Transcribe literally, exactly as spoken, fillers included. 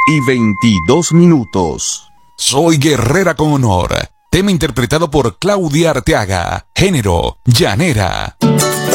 y veintidós minutos. Soy guerrera con honor. Tema interpretado por Claudia Arteaga. Género, llanera.